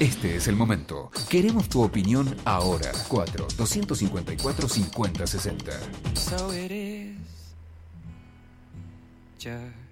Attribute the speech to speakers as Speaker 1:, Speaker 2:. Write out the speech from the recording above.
Speaker 1: Este es el momento. Queremos tu opinión ahora. 4-254-5060.
Speaker 2: So it is just